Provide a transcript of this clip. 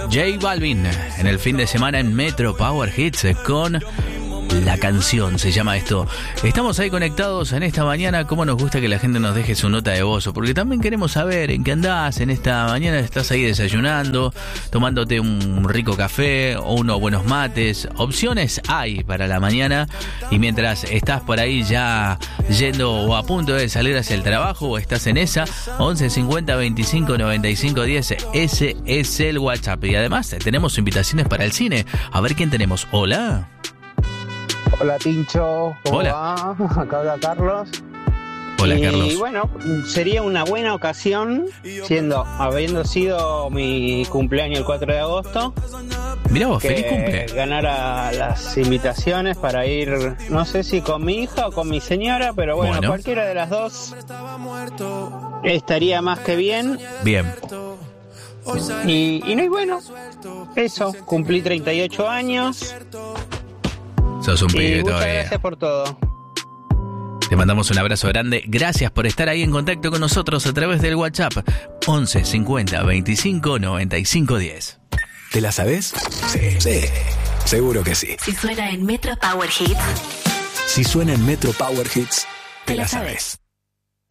J Balvin en el fin de semana en Metro Power Hits con La Canción, se llama esto. Estamos ahí conectados en esta mañana. Cómo nos gusta que la gente nos deje su nota de voz, porque también queremos saber en qué andás en esta mañana. Estás ahí desayunando, tomándote un rico café o unos buenos mates. Opciones hay para la mañana, y mientras estás por ahí ya yendo o a punto de salir hacia el trabajo o estás en esa, 11 50 25 95 10, ese es el WhatsApp. Y además tenemos invitaciones para el cine. A ver quién tenemos. Hola. Hola, Tincho. ¿Cómo Hola. va? Acá habla Carlos. Hola, Carlos. Y bueno, sería una buena ocasión, habiendo sido mi cumpleaños el 4 de agosto, Mirá vos, que feliz cumple. ganara las invitaciones para ir, no sé si con mi hija o con mi señora, pero bueno, cualquiera de las dos estaría más que bien. Bien. Y bueno, eso, cumplí 38 años. Sos un pibe Muchas todavía. gracias por todo. Te mandamos un abrazo grande. Gracias por estar ahí en contacto con nosotros a través del WhatsApp 11 50 25 95 10. ¿Te la sabés? Sí, seguro que sí. Si suena en Metro Power Hits, Si suena en Metro Power Hits, te la sabés.